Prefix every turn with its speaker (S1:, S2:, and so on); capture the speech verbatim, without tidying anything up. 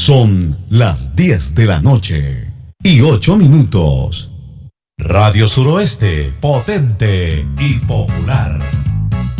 S1: Son las diez de la noche y ocho minutos.
S2: Radio Suroeste, potente y popular.